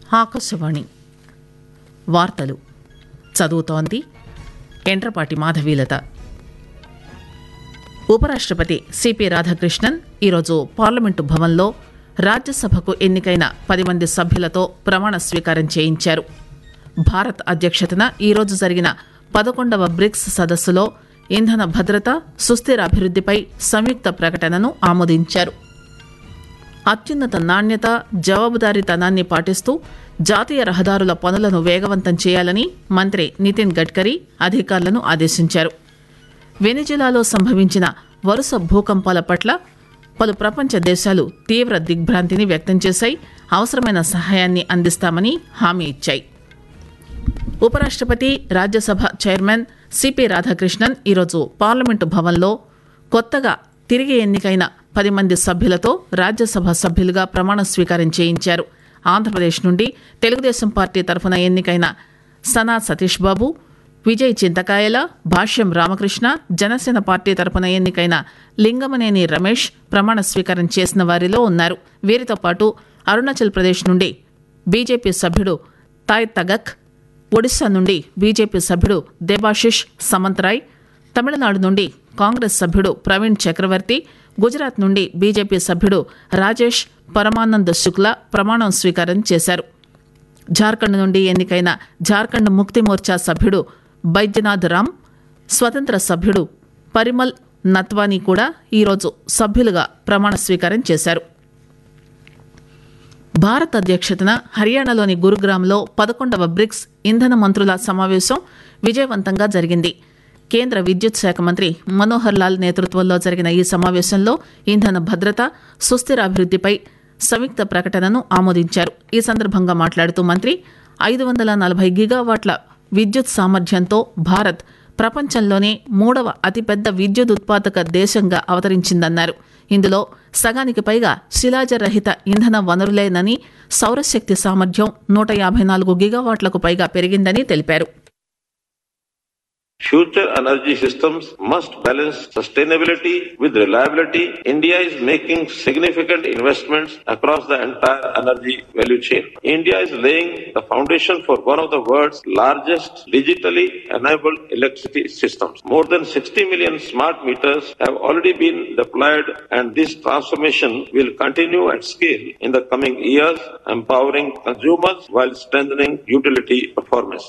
ఆకాశవాణి వార్తలు చదువుతోంది ఎంట్రపాటి మాధవీలత. ఉపరాష్ట్రపతి సిపి రాధాకృష్ణన్ ఈరోజు పార్లమెంటు భవన్లో రాజ్యసభకు ఎన్నికైన 10 మంది సభ్యులతో ప్రమాణ స్వీకారం చేయించారు. భారత్ అధ్యక్షతన ఈరోజు జరిగిన 11వ బ్రిక్స్ సదస్సులో ఇంధన భద్రత, సుస్థిర అభివృద్దిపై సంయుక్త ప్రకటనను ఆమోదించారు. అత్యున్నత నాణ్యత, జవాబుదారీతనాన్ని పాటిస్తూ జాతీయ రహదారుల పనులను వేగవంతం చేయాలని మంత్రి నితిన్ గడ్కరీ అధికారులను ఆదేశించారు. వెనిజులాలో సంభవించిన వరుస భూకంపాల పట్ల పలు ప్రపంచ దేశాలు తీవ్ర దిగ్భ్రాంతిని వ్యక్తం చేశాయి. అవసరమైన సహాయాన్ని అందిస్తామని హామీ ఇచ్చాయి. ఉపరాష్ట్రపతి, రాజ్యసభ చైర్మన్ సిపి రాధాకృష్ణన్ ఈరోజు పార్లమెంటు భవన్లో కొత్తగా తిరిగి ఎన్నికైన 10 మంది సభ్యులతో రాజ్యసభ సభ్యులుగా ప్రమాణ స్వీకారం చేయించారు. ఆంధ్రప్రదేశ్ నుండి తెలుగుదేశం పార్టీ తరఫున ఎన్నికైన సనా సతీష్ బాబు, విజయ్ చింతకాయల, భాష్యం రామకృష్ణ, జనసేన పార్టీ తరఫున ఎన్నికైన లింగమనేని రమేష్ ప్రమాణ స్వీకారం చేసిన వారిలో ఉన్నారు. వీరితో పాటు అరుణాచల్ ప్రదేశ్ నుండి బీజేపీ సభ్యుడు తాయ్ తగక్, ఒడిశా నుండి బీజేపీ సభ్యుడు దేబాశిష్ సమంతరాయ్, తమిళనాడు నుండి కాంగ్రెస్ సభ్యుడు ప్రవీణ్ చక్రవర్తి, గుజరాత్ నుండి బీజేపీ సభ్యుడు రాజేష్ పరమానంద్ శుక్లా ప్రమాణం స్వీకారం చేశారు. జార్ఖండ్ నుండి ఎన్నికైన జార్ఖండ్ ముక్తి మోర్చా సభ్యుడు బైద్యనాథ్ రామ్, స్వతంత్ర సభ్యుడు పరిమల్ నత్వానీ కూడా ఈరోజు సభ్యులుగా ప్రమాణ స్వీకారం చేశారు. భారత్ అధ్యక్షతన హర్యానాలోని గురుగ్రామ్లో 11వ బ్రిక్స్ ఇంధన మంత్రుల సమావేశం విజయవంతంగా జరిగింది. కేంద్ర విద్యుత్ శాఖ మంత్రి మనోహర్ లాల్ నేతృత్వంలో జరిగిన ఈ సమావేశంలో ఇంధన భద్రత, సుస్థిర అభివృద్దిపై సంయుక్త ప్రకటనను ఆమోదించారు. ఈ సందర్భంగా మాట్లాడుతూ మంత్రి 540 గిగావాట్ల విద్యుత్ సామర్థ్యంతో భారత్ ప్రపంచంలోనే 3వ అతిపెద్ద విద్యుత్ ఉత్పాదక దేశంగా అవతరించిందన్నారు. ఇందులో సగానికి పైగా శిలాజరహిత ఇంధన వనరులేనని, సౌరశక్తి సామర్థ్యం 154 గిగావాట్లకు పైగా పెరిగిందని తెలిపారు. Future energy systems must balance sustainability with reliability. India is making significant investments across the entire energy value chain. India is laying the foundation for one of the world's largest digitally enabled electricity systems. More than 60 million smart meters have already been deployed, and this transformation will continue at scale in the coming years, empowering consumers while strengthening utility performance.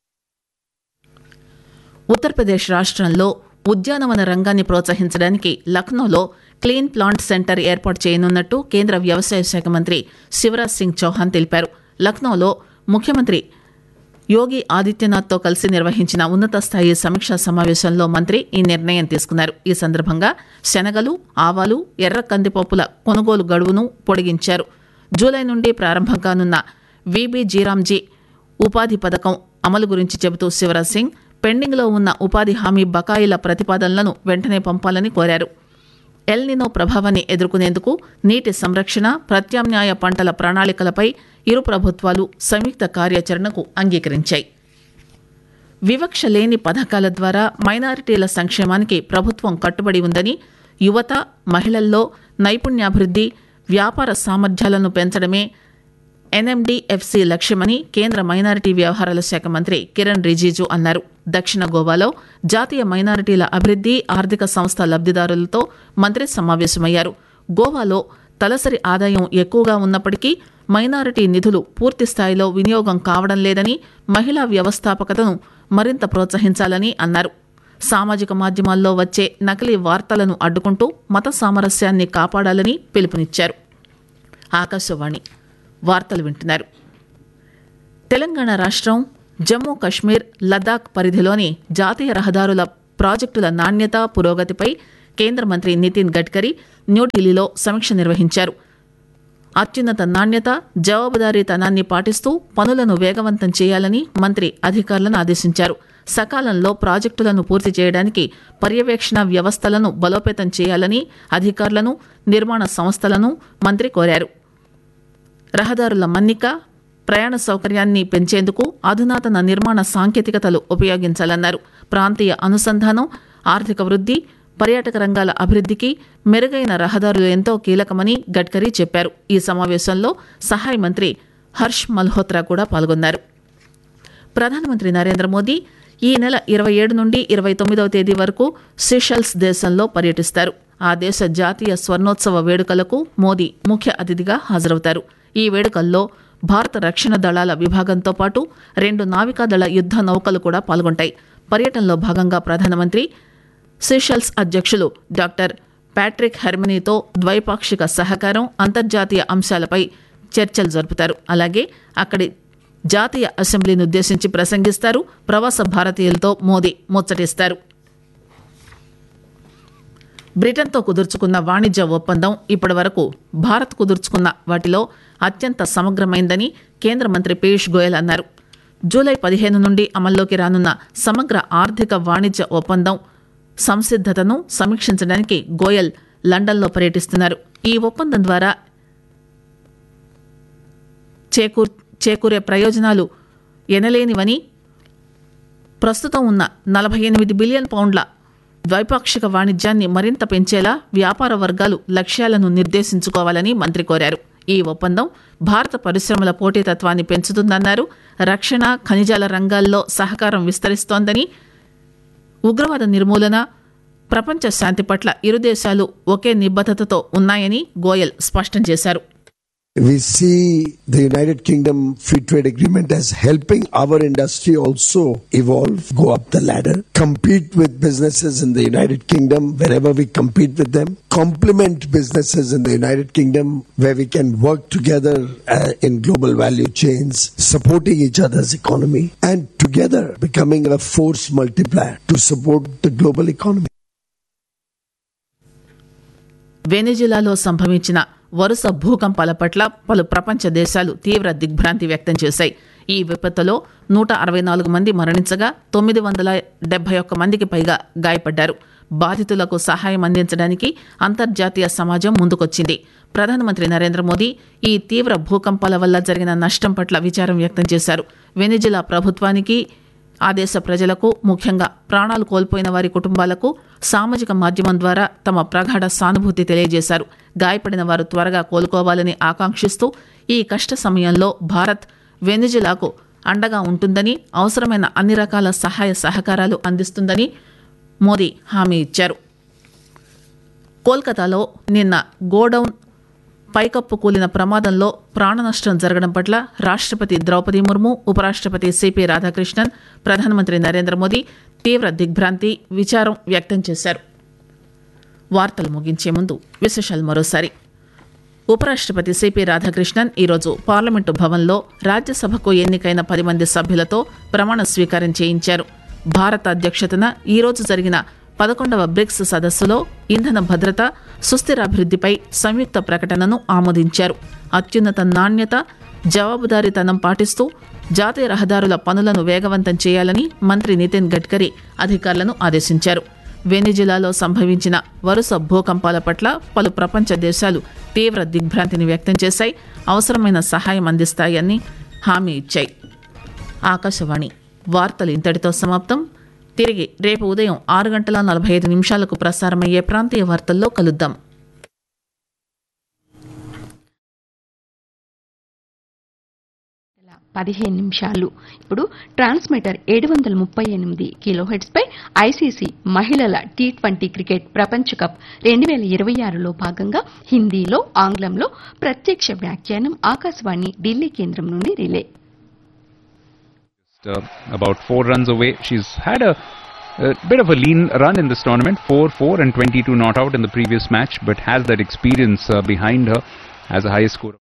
Uttar Pradesh రాష్ట్రంలో ఉద్యానవన రంగాన్ని ప్రోత్సహించడానికి లక్నోలో clean plant centre ఏర్పాటు చేయనున్నట్టు కేంద్ర వ్యవసాయ శాఖ మంత్రి శివరాజ్ సింగ్ చౌహాన్ తెలిపారు. లక్నోలో ముఖ్యమంత్రి యోగి ఆదిత్యనాథ్తో కలిసి నిర్వహించిన ఉన్నత స్థాయి సమీక్షా సమావేశంలో మంత్రి ఈ నిర్ణయం తీసుకున్నారు. ఈ సందర్భంగా శనగలు, ఆవాలు, ఎర్ర కందిపప్పుల కొనుగోలు గడువును పొడిగించారు. జూలై నుండి ప్రారంభం కానున్న వీబీ జీరామ్జీ ఉపాధి పథకం అమలు గురించి చెబుతూ శివరాజ్ సింగ్ పెండింగ్లో ఉన్న ఉపాధి హామీ బకాయిల ప్రతిపాదనలను వెంటనే పంపాలని కోరారు. ఎల్ నినో ప్రభావాన్ని ఎదుర్కొనేందుకు నీటి సంరక్షణ, ప్రత్యామ్నాయ పంటల ప్రణాళికలపై ఇరు ప్రభుత్వాలు సంయుక్త కార్యాచరణకు అంగీకరించాయి. వివక్ష లేని పథకాల ద్వారా మైనారిటీల సంక్షేమానికి ప్రభుత్వం కట్టుబడి ఉందని, యువత, మహిళల్లో నైపుణ్యాభివృద్ధి, వ్యాపార సామర్థ్యాలను పెంచడమే ఎన్ఎండిఎఫ్సి లక్ష్యమని కేంద్ర మైనారిటీ వ్యవహారాల శాఖ మంత్రి కిరణ్ రిజిజు అన్నారు. దక్షిణ గోవాలో జాతీయ మైనారిటీల అభివృద్ది, ఆర్థిక సంస్థ లబ్దిదారులతో మంత్రి సమావేశమయ్యారు. గోవాలో తలసరి ఆదాయం ఎక్కువగా ఉన్నప్పటికీ మైనారిటీ నిధులు పూర్తి స్థాయిలో వినియోగం కావడం లేదని, మహిళా వ్యవస్థాపకతను మరింత ప్రోత్సహించాలని అన్నారు. సామాజిక మాధ్యమాల్లో వచ్చే నకిలీ వార్తలను అడ్డుకుంటూ మత సామరస్యాన్ని కాపాడాలని పిలుపునిచ్చారు. ఆకాశవాణి వార్తలు వింటున్నారు. తెలంగాణ రాష్ట్రం జమ్మూ కశ్మీర్, లద్దాఖ్ పరిధిలోని జాతీయ రహదారుల ప్రాజెక్టుల నాణ్యత, పురోగతిపై కేంద్ర మంత్రి నితిన్ గడ్కరీ న్యూఢిల్లీలో సమీక్ష నిర్వహించారు. అత్యున్నత నాణ్యత, జవాబుదారీతనాన్ని పాటిస్తూ పనులను వేగవంతం చేయాలని మంత్రి అధికారులను ఆదేశించారు. సకాలంలో ప్రాజెక్టులను పూర్తి చేయడానికి పర్యవేక్షణ వ్యవస్థలను బలోపేతం చేయాలని అధికారులను, నిర్మాణ సంస్థలను మంత్రి కోరారు. రహదారుల మన్నిక, ప్రయాణ సౌకర్యాన్ని పెంచేందుకు అధునాతన నిర్మాణ సాంకేతికతలు ఉపయోగించాలన్నారు. ప్రాంతీయ అనుసంధానం, ఆర్థిక వృద్ధి, పర్యాటక రంగాల అభివృద్ధికి మెరుగైన రహదారులు ఎంతో కీలకమని గడ్కరీ చెప్పారు. ఈ సమావేశంలో సహాయ మంత్రి హర్ష్ మల్హోత్రా కూడా పాల్గొన్నారు. ప్రధానమంత్రి నరేంద్ర మోదీ ఈ నెల 27 నుండి 29వ తేదీ వరకు సిషెల్స్ దేశంలో పర్యటిస్తారు. ఆ దేశ జాతీయ స్వర్ణోత్సవ వేడుకలకు మోదీ ముఖ్య అతిథిగా హాజరవుతారు. ఈ వేడుకల్లో భారత రక్షణ దళాల విభాగంతో పాటు 2 నావికాదళ యుద్ద నౌకలు కూడా పాల్గొంటాయి. పర్యటనలో భాగంగా ప్రధానమంత్రి సిషెల్స్ అధ్యక్షులు డాక్టర్ ప్యాట్రిక్ హెర్మనీతో ద్వైపాక్షిక సహకారం, అంతర్జాతీయ అంశాలపై చర్చలు జరుపుతారు. అలాగే అక్కడి జాతీయ అసెంబ్లీని ఉద్దేశించి ప్రసంగిస్తారు. ప్రవాస భారతీయులతో మోదీ ముచ్చటిస్తారు. బ్రిటన్తో కుదుర్చుకున్న వాణిజ్య ఒప్పందం ఇప్పటి వరకు భారత్ కుదుర్చుకున్న వాటిలో అత్యంత సమగ్రమైందని కేంద్ర మంత్రి పీయూష్ గోయల్ అన్నారు. జూలై 15 నుండి అమల్లోకి రానున్న సమగ్ర ఆర్థిక వాణిజ్య ఒప్పందం సంసిద్దతను సమీక్షించడానికి గోయల్ లండన్లో పర్యటిస్తున్నారు. ఈ ఒప్పందం ద్వారా చేకూరే ప్రయోజనాలు ఎనలేనివని, ప్రస్తుతం ఉన్న 48 బిలియన్ పౌండ్ల ద్వైపాక్షిక వాణిజ్యాన్ని మరింత పెంచేలా వ్యాపార వర్గాలు లక్ష్యాలను నిర్దేశించుకోవాలని మంత్రి కోరారు. ఈ ఒప్పందం భారత పరిశ్రమల పోటీతత్వాన్ని పెంచుతుందన్నారు. రక్షణ, ఖనిజాల రంగాల్లో సహకారం విస్తరిస్తోందని, ఉగ్రవాద నిర్మూలన, ప్రపంచ శాంతి పట్ల ఇరు దేశాలు ఒకే నిబద్ధతతో ఉన్నాయని గోయల్ స్పష్టం చేశారు. We see the United Kingdom Free Trade Agreement as helping our industry also evolve, go up the ladder, compete with businesses in the United Kingdom wherever we compete with them, complement businesses in the United Kingdom where we can work together in global value chains, supporting each other's economy, and together becoming a force multiplier to support the global economy. వెనిజులాలో సంభవించిన వరుస భూకంపాల పట్ల పలు ప్రపంచ దేశాలు తీవ్ర దిగ్భ్రాంతి వ్యక్తం చేశాయి. ఈ విపత్తులో 164 మంది మరణించగా 971 మందికి పైగా గాయపడ్డారు. బాధితులకు సహాయం అందించడానికి అంతర్జాతీయ సమాజం ముందుకొచ్చింది. ప్రధానమంత్రి నరేంద్ర మోదీ ఈ తీవ్ర భూకంపాల వల్ల జరిగిన నష్టం పట్ల విచారం వ్యక్తం చేశారు. వెనిజులా ప్రభుత్వానికి, ఆ దేశ ప్రజలకు, ముఖ్యంగా ప్రాణాలు కోల్పోయిన వారి కుటుంబాలకు సామాజిక మాధ్యమం ద్వారా తమ ప్రగాఢ సానుభూతి తెలియజేశారు. గాయపడిన వారు త్వరగా కోలుకోవాలని ఆకాంక్షిస్తూ ఈ కష్ట సమయంలో భారత్ వెనిజులాకు అండగా ఉంటుందని, అవసరమైన అన్ని రకాల సహాయ సహకారాలు అందిస్తుందని మోదీ హామీ ఇచ్చారు. కోల్కతాలో నిన్న గోడౌన్ పైకప్పు కూలిన ప్రమాదంలో ప్రాణనష్టం జరగడం పట్ల రాష్ట్రపతి ద్రౌపది ముర్ము, ఉపరాష్ట్రపతి సిపి రాధాకృష్ణన్, ప్రధానమంత్రి నరేంద్ర మోదీ తీవ్ర దిగ్భ్రాంతి, విచారం వ్యక్తం చేశారు. వార్తలు ముగించే ముందు విశేషాలు మరోసారి. ఉపరాష్ట్రపతి సిపి రాధాకృష్ణన్ ఈరోజు పార్లమెంటు భవన్లో రాజ్యసభకు ఎన్నికైన 10 మంది సభ్యులతో ప్రమాణ స్వీకారం చేయించారు. భారత అధ్యక్షతన ఈరోజు జరిగిన 11వ బ్రిక్స్ సదస్సులో ఇంధన భద్రత, సుస్థిరాభివృద్ధిపై సంయుక్త ప్రకటనను ఆమోదించారు. అత్యున్నత నాణ్యత, జవాబుదారీతనం పాటిస్తూ జాతీయ రహదారుల పనులను వేగవంతం చేయాలని మంత్రి నితిన్ గడ్కరీ అధికారులను ఆదేశించారు. వెనిజులాలో సంభవించిన వరుస భూకంపాల పట్ల పలు ప్రపంచ దేశాలు తీవ్ర దిగ్భ్రాంతిని వ్యక్తం చేశాయి. అవసరమైన సహాయం అందిస్తాయని హామీ ఇచ్చాయి. ఆకాశవాణి వార్తలు ఇంతటితో సమాప్తం. తిరిగి రేపు ఉదయం 6:45 ప్రసారమయ్యే ప్రాంతీయ వార్తల్లో కలుద్దాం. 15 నిమిషాలు. ఇప్పుడు ట్రాన్స్మిటర్ 738 కిలోహెర్ట్జ్ పై ఐసీసీ మహిళల T20 క్రికెట్ ప్రపంచ కప్ 2026లో భాగంగా హిందీలో, ఆంగ్లంలో ప్రత్యక్ష వ్యాఖ్యానం ఆకాశవాణి ఢిల్లీ కేంద్రం నుండి relay. About 4 runs away. She's had a bit of a lean run in this tournament, 4-4 and 22 not out in the previous match, but has that experience behind her as a highest scorer.